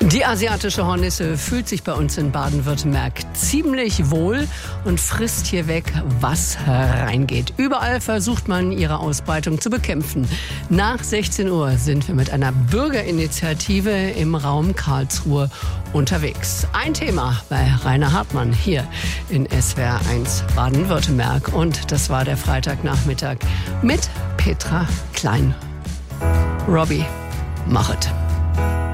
Die asiatische Hornisse fühlt sich bei uns in Baden-Württemberg ziemlich wohl und frisst hier weg, was hereingeht. Überall versucht man, ihre Ausbreitung zu bekämpfen. Nach 16 Uhr sind wir mit einer Bürgerinitiative im Raum Karlsruhe unterwegs. Ein Thema bei Rainer Hartmann hier in SWR 1 Baden-Württemberg. Und das war der Freitagnachmittag mit Petra Klein. Robbie, mach es.